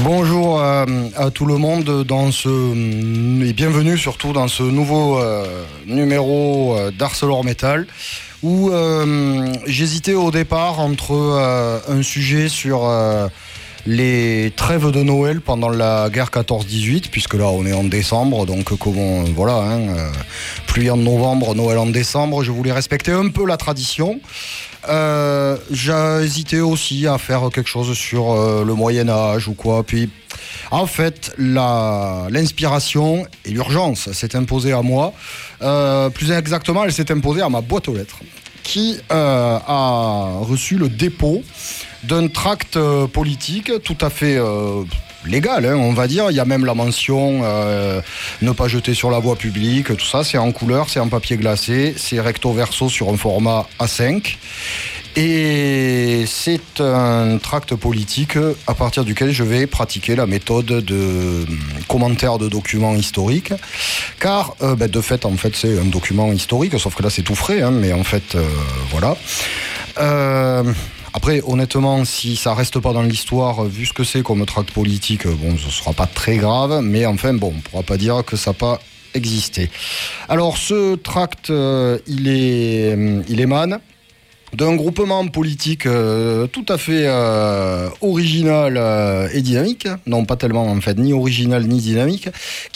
Bonjour à tout le monde et bienvenue surtout dans ce nouveau numéro d'ArcelorMittal où j'hésitais au départ entre un sujet sur les trêves de Noël pendant la guerre 14-18, puisque là on est en décembre, donc pluie en novembre, Noël en décembre, je voulais respecter un peu la tradition. J'ai hésité aussi à faire quelque chose sur le Moyen-Âge ou quoi, puis en fait l'inspiration et l'urgence s'est imposée à moi, plus exactement elle s'est imposée à ma boîte aux lettres qui a reçu le dépôt d'un tract politique tout à fait légal, on va dire. Il y a même la mention ne pas jeter sur la voie publique, tout ça, c'est en couleur, c'est en papier glacé, c'est recto verso sur un format A5. Et c'est un tract politique à partir duquel je vais pratiquer la méthode de commentaire de documents historiques. Car, de fait, c'est un document historique, sauf que là, c'est tout frais, mais en fait, voilà. Après, honnêtement, si ça reste pas dans l'histoire, vu ce que c'est comme tract politique, ce sera pas très grave, mais enfin, on pourra pas dire que ça n'a pas existé. Alors, ce tract, il émane d'un groupement politique tout à fait original et dynamique, non pas tellement en fait ni original ni dynamique,